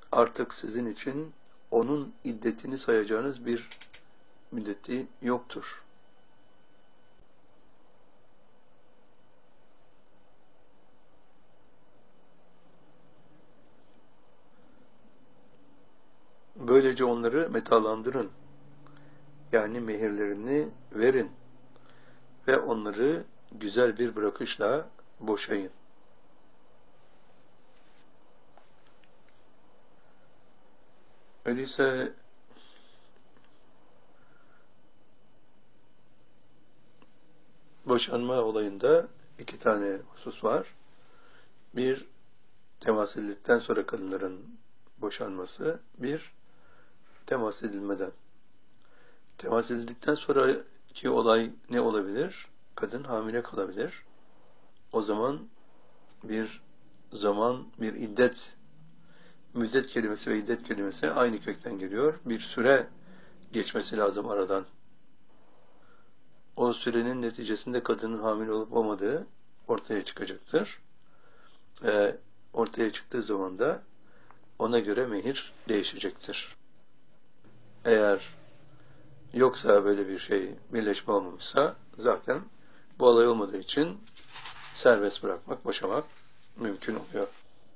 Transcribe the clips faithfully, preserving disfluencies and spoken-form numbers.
artık sizin için onun iddetini sayacağınız bir müddeti yoktur. Böylece onları metalandırın. Yani mehirlerini verin ve onları güzel bir bırakışla boşayın. Öyleyse boşanma olayında iki tane husus var. Bir, temas edildikten sonra kadınların boşanması. Bir, temas edilmeden. Temas edildikten sonraki olay ne olabilir? Kadın hamile kalabilir. O zaman bir zaman, bir iddet, müddet kelimesi ve iddet kelimesi aynı kökten geliyor. Bir süre geçmesi lazım aradan. O sürenin neticesinde kadının hamile olup olmadığı ortaya çıkacaktır. Ve ortaya çıktığı zaman da ona göre mehir değişecektir. Eğer yoksa böyle bir şey, birleşme olmamışsa zaten bu olay olmadığı için serbest bırakmak, boşamak mümkün oluyor.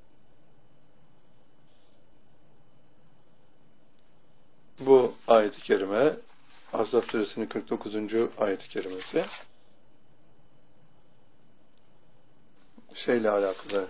Bu ayet-i kerime Ahzab suresinin kırk dokuzuncu ayet-i kerimesi şeyle alakalı,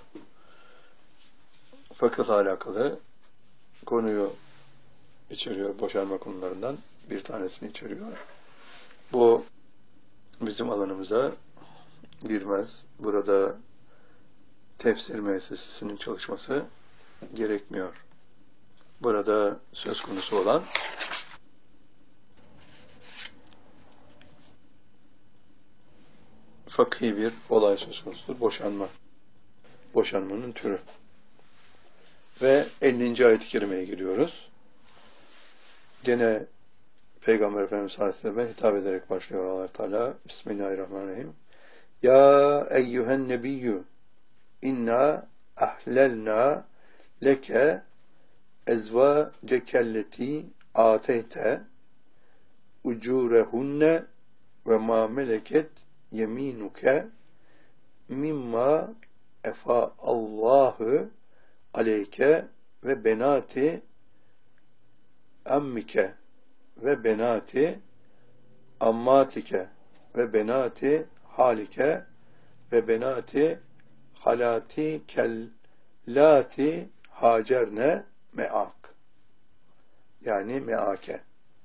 fıkıhla alakalı konuyu içeriyor, boşanma konularından bir tanesini içeriyor. Bu bizim alanımıza girmez. Burada tefsir müessesesinin çalışması gerekmiyor. Burada söz konusu olan fıkhi bir olay söz konusudur. Boşanma. Boşanmanın türü. Ve ellinci ayet-i kerimeye giriyoruz. Gene Peygamber Efendimiz Aleyhisselam'a hitap ederek başlıyor Allah Teala. Bismillahirrahmanirrahim. Ya eyyühen nebiyyü inna ahlelna leke ezvacekelleti ateyte ucurehunne ve ma meleket yeminuke mimma efa Allahu aleyke ve benati ammike ve benati ammatike ve benati halike ve benati halati kellati hacerne me'ak, yani me'ake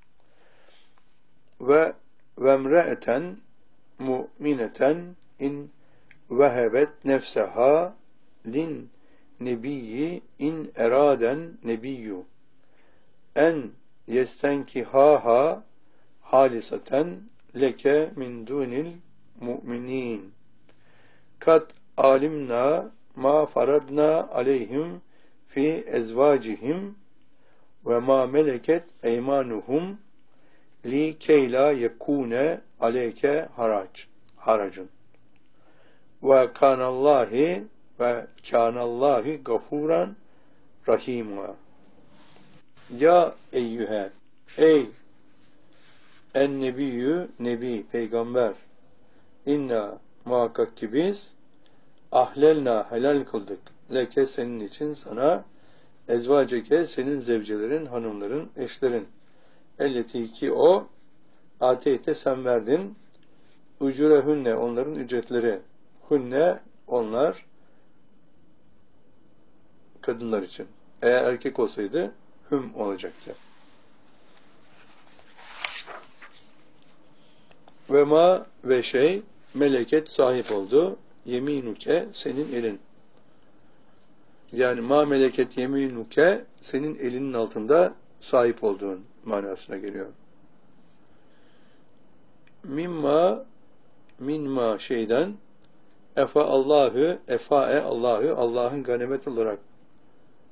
ve vemre'eten mu'mineten in vehebet nefseha lin nebiyyi in eraden nebiyyü en yestenkihaha halisaten leke min dunil mu'minin kat alimna ma faradna aleyhim fi ezvacihim ve ma meleket eymanuhum li keyla yekune aleyke harac haracun ve kanallahi ve kanallahi gafuran rahima. Ya eyyühe, ey en nebiyyü, nebi, peygamber, inna muhakkak ki biz ahlelna, helal kıldık, leke senin için sana, ezvaceke senin zevcelerin, hanımların, eşlerin, elleti ki o, ateyte sen verdin, ucurehünne onların ücretleri, hünne onlar, kadınlar için. Eğer erkek olsaydı, hüm olacaktı. Ve ma ve şey meleket sahip oldu. Yeminuke senin elin. Yani ma meleket yeminuke senin elinin altında sahip olduğun manasına geliyor. Mimma minma şeyden efa Allahü efae Allahü Allah'ın ganimet olarak